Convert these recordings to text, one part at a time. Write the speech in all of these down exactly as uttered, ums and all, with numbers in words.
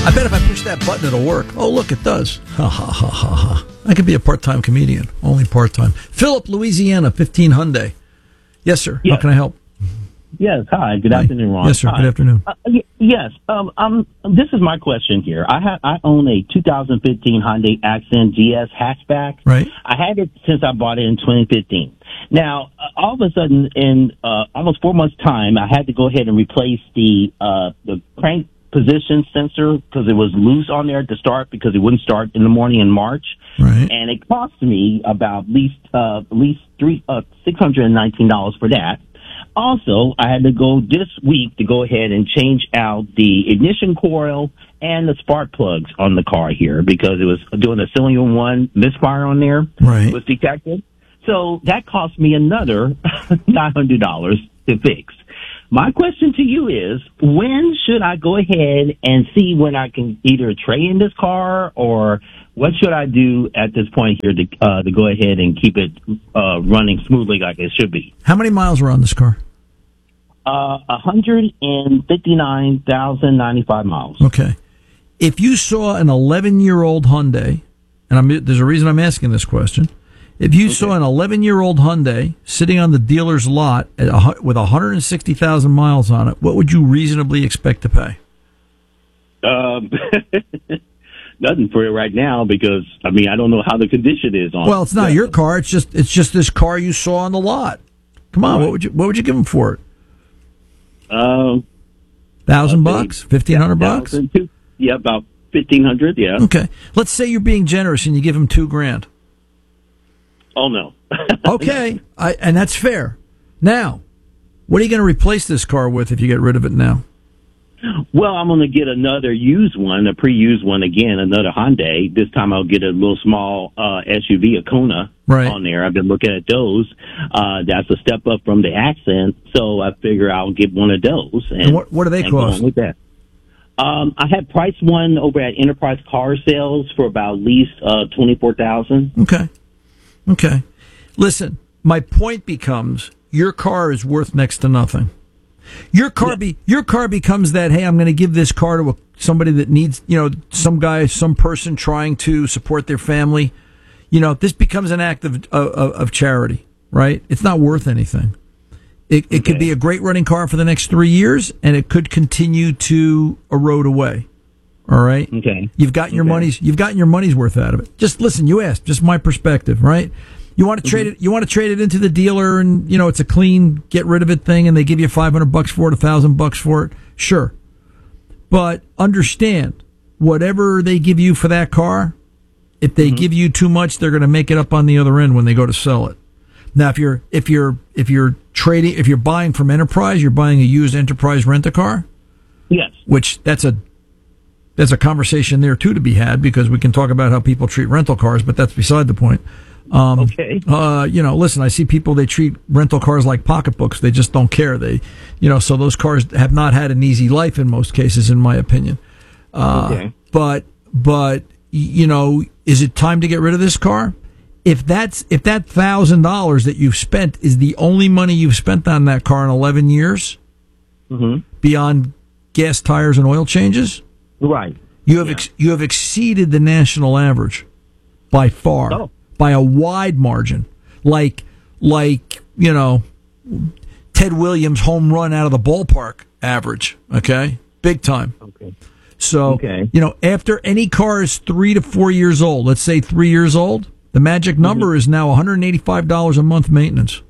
I bet if I push that button, it'll work. Oh, look, it does. Ha, ha, ha, ha, ha. I could be a part-time comedian. Only part-time. Philip, Louisiana, fifteen Hyundai. Yes, sir. Yes. How can I help? Yes. Hi. Good Hi. afternoon, Ron. Yes, sir. Hi. Good afternoon. Uh, y- yes. Um, um, this is my question here. I ha- I own a two thousand fifteen Hyundai Accent G S hatchback. Right. I had it since I bought it in twenty fifteen. Now, uh, all of a sudden, in uh, almost four months' time, I had to go ahead and replace the uh, the crank position sensor because it was loose on there to start because it wouldn't start in the morning in March. Right. And it cost me about at least uh, at least three uh, six hundred and nineteen dollars for that. Also, I had to go this week to go ahead and change out the ignition coil and the spark plugs on the car here because it was doing a cylinder one misfire on there. Right. Was detected. So that cost me another nine hundred dollars to fix. My question to you is, when should I go ahead and see when I can either trade in this car or what should I do at this point here to, uh, to go ahead and keep it uh, running smoothly like it should be? How many miles were on this car? Uh, one hundred fifty-nine thousand ninety-five miles. Okay. If you saw an eleven-year-old Hyundai, and I'm, there's a reason I'm asking this question. If you okay. saw an eleven-year-old Hyundai sitting on the dealer's lot at a, with one hundred sixty thousand miles on it, what would you reasonably expect to pay? Um, nothing for it right now because, I mean, I don't know how the condition is on it. Well, it's not yeah. your car. It's just it's just this car you saw on the lot. Come on, right. what would you what would you give him for it? Um, Thousand bucks, fifteen hundred bucks. Yeah, about fifteen hundred. Yeah. Okay. Let's say you're being generous and you give him two grand. Oh no. Okay, I, and that's fair. Now, what are you going to replace this car with if you get rid of it now? Well, I'm going to get another used one, a pre-used one again, another Hyundai. This time I'll get a little small uh, S U V, a Kona, right. on there. I've been looking at those. Uh, that's a step up from the Accent, so I figure I'll get one of those. And, and what, what do they and cost? Go on with that. Um, I had priced one over at Enterprise Car Sales for about at least uh, twenty-four thousand dollars. Okay. Okay. Listen, my point becomes your car is worth next to nothing. Your car yeah. be your car becomes that, hey, I'm going to give this car to a, somebody that needs, you know, some guy, some person trying to support their family. You know, this becomes an act of of, of charity, right? It's not worth anything. It, it okay. could be a great running car for the next three years, and it could continue to erode away. All right. Okay. You've gotten your okay. money's. You've gotten your money's worth out of it. Just listen. You asked. Just my perspective, right? You want to trade mm-hmm. it. You want to trade it into the dealer, and you know it's a clean, get rid of it thing, and they give you five hundred bucks for it, a thousand bucks for it. Sure, but understand, whatever they give you for that car, if they mm-hmm. give you too much, they're going to make it up on the other end when they go to sell it. Now, if you're if you're if you're trading, if you're buying from Enterprise, you're buying a used Enterprise rent-a-car. Yes. Which that's a There's a conversation there, too, to be had, because we can talk about how people treat rental cars, but that's beside the point. Um, okay. Uh, you know, listen, I see people, they treat rental cars like pocketbooks. They just don't care. They, you know, so those cars have not had an easy life in most cases, in my opinion. Uh, okay. But, but, you know, is it time to get rid of this car? If that's, if that thousand dollars that you've spent is the only money you've spent on that car in eleven years, mm-hmm. beyond gas, tires, and oil changes, right. You have yeah. ex- you have exceeded the national average by far, oh. by a wide margin. Like like you know, Ted Williams home run out of the ballpark average. Okay, big time. Okay. So okay. you know, after any car is three to four years old, let's say three years old, the magic number mm-hmm. is now one hundred eighty-five dollars a month maintenance.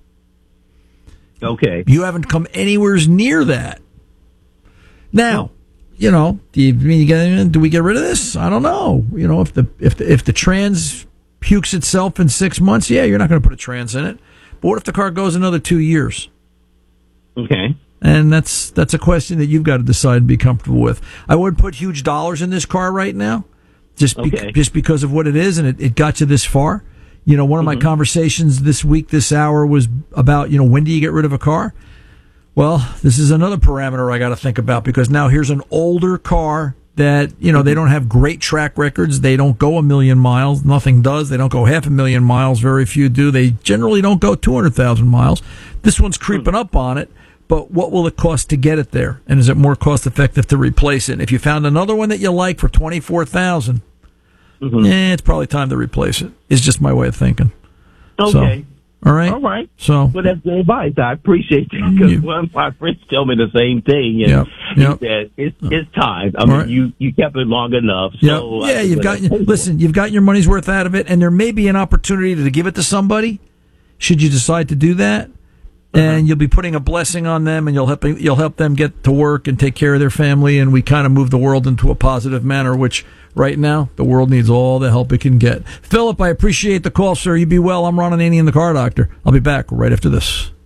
Okay. You haven't come anywhere near that. Now. Oh. You know, do you mean you get, do we get rid of this? I don't know. You know, if the if the if the trans pukes itself in six months, yeah, you're not going to put a trans in it. But what if the car goes another two years? Okay. And that's that's a question that you've got to decide and be comfortable with. I wouldn't put huge dollars in this car right now, just be, okay. just because of what it is, and it, it got you this far. You know, one of mm-hmm. my conversations this week, this hour, was about, you know, when do you get rid of a car? Well, this is another parameter I got to think about, because now here's an older car that, you know, they don't have great track records. They don't go a million miles. Nothing does. They don't go half a million miles. Very few do. They generally don't go two hundred thousand miles. This one's creeping up on it, but what will it cost to get it there? And is it more cost effective to replace it? And if you found another one that you like for twenty-four thousand dollars, mm-hmm. eh, it's probably time to replace it. It's just my way of thinking. Okay. So, all right. All right. So, well, that's good advice. I appreciate that because one of my friends tell me the same thing. And yep, yep. he said, it's, it's time. I mean, right. you, you kept it long enough. Yep. So yeah, you've got, listen, you've got your money's worth out of it, and there may be an opportunity to give it to somebody should you decide to do that. Uh-huh. And you'll be putting a blessing on them, and you'll help, you'll help them get to work and take care of their family, and we kind of move the world into a positive manner, which right now the world needs all the help it can get. Philip, I appreciate the call, sir. You be well. I'm Ron Ananian, the Car Doctor. I'll be back right after this.